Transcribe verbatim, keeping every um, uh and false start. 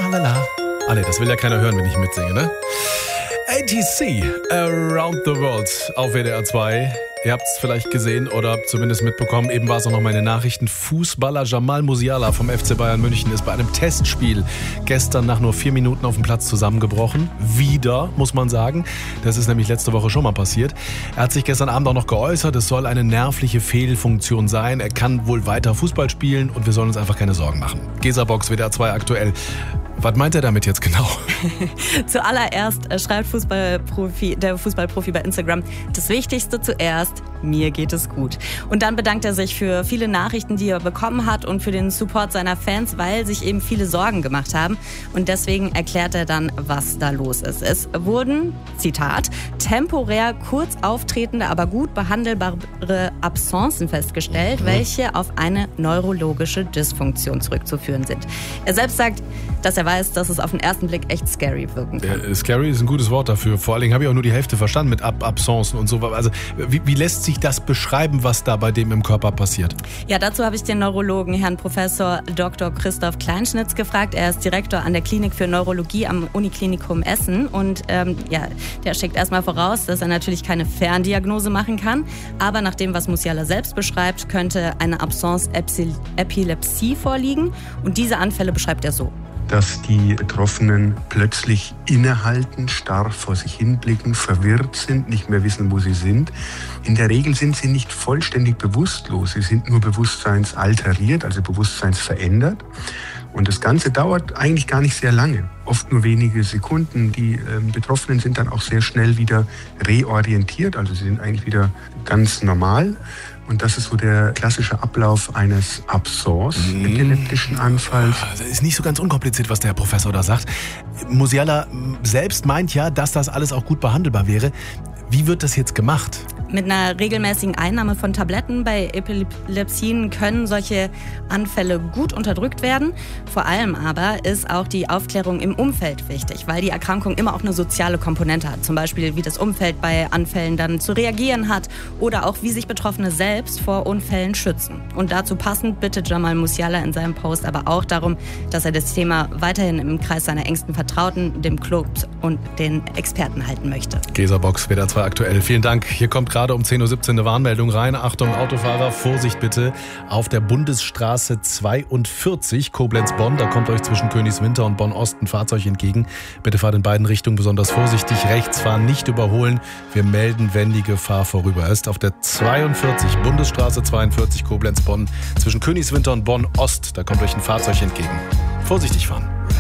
la la. Ah ne, das will ja keiner hören, wenn ich mitsinge, ne? A T C, Around the World auf W D R zwei. Ihr habt es vielleicht gesehen oder zumindest mitbekommen. Eben war es auch noch meine Nachrichten. Fußballer Jamal Musiala vom F C Bayern München ist bei einem Testspiel gestern nach nur vier Minuten auf dem Platz zusammengebrochen. Wieder, muss man sagen. Das ist nämlich letzte Woche schon mal passiert. Er hat sich gestern Abend auch noch geäußert. Es soll eine nervliche Fehlfunktion sein. Er kann wohl weiter Fußball spielen und wir sollen uns einfach keine Sorgen machen. Gesabox, W D R zwei aktuell. Was meint er damit jetzt genau? Zuallererst schreibt Fußballprofi, der Fußballprofi bei Instagram: Das Wichtigste zuerst, mir geht es gut. Und dann bedankt er sich für viele Nachrichten, die er bekommen hat und für den Support seiner Fans, weil sich eben viele Sorgen gemacht haben. Und deswegen erklärt er dann, was da los ist. Es wurden, Zitat, temporär kurz auftretende, aber gut behandelbare Absenzen festgestellt, welche auf eine neurologische Dysfunktion zurückzuführen sind. Er selbst sagt, dass er weiß, dass es auf den ersten Blick echt scary wirken kann. Äh, scary ist ein gutes Wort dafür. Vor allen Dingen habe ich auch nur die Hälfte verstanden mit Ab- Absenzen und so. Also wie, wie lässt sich das beschreiben, was da bei dem im Körper passiert? Ja, dazu habe ich den Neurologen Herrn Professor Doktor Christoph Kleinschnitz gefragt. Er ist Direktor an der Klinik für Neurologie am Uniklinikum Essen. Und ähm, ja, der schickt erstmal voraus, dass er natürlich keine Ferndiagnose machen kann. Aber nach dem, was Musiala selbst beschreibt, könnte eine Absence-Epilepsie vorliegen. Und diese Anfälle beschreibt er so: Dass die Betroffenen plötzlich innehalten, starr vor sich hinblicken, verwirrt sind, nicht mehr wissen, wo sie sind. In der Regel sind sie nicht vollständig bewusstlos, sie sind nur bewusstseinsalteriert, also bewusstseinsverändert. Und das Ganze dauert eigentlich gar nicht sehr lange, oft nur wenige Sekunden. Die ähm, Betroffenen sind dann auch sehr schnell wieder reorientiert, also sie sind eigentlich wieder ganz normal. Und das ist so der klassische Ablauf eines Absence-epileptischen Anfalls. Das ist nicht so ganz unkompliziert, was der Herr Professor da sagt. Musiala selbst meint ja, dass das alles auch gut behandelbar wäre. Wie wird das jetzt gemacht? Mit einer regelmäßigen Einnahme von Tabletten bei Epilepsien können solche Anfälle gut unterdrückt werden. Vor allem aber ist auch die Aufklärung im Umfeld wichtig, weil die Erkrankung immer auch eine soziale Komponente hat. Zum Beispiel, wie das Umfeld bei Anfällen dann zu reagieren hat oder auch, wie sich Betroffene selbst vor Unfällen schützen. Und dazu passend bittet Jamal Musiala in seinem Post aber auch darum, dass er das Thema weiterhin im Kreis seiner engsten Vertrauten, dem Club und den Experten halten möchte. Gesabox, W D R zwei aktuell. Vielen Dank. Hier kommt gerade um zehn Uhr siebzehn eine Warnmeldung rein. Achtung, Autofahrer, Vorsicht bitte. Auf der Bundesstraße zweiundvierzig Koblenz-Bonn, da kommt euch zwischen Königswinter und Bonn-Ost ein Fahrzeug entgegen. Bitte fahrt in beiden Richtungen besonders vorsichtig. Rechts fahren, nicht überholen. Wir melden, wenn die Gefahr vorüber ist. Auf der zweiundvierzig, Bundesstraße zweiundvierzig Koblenz-Bonn, zwischen Königswinter und Bonn-Ost, da kommt euch ein Fahrzeug entgegen. Vorsichtig fahren.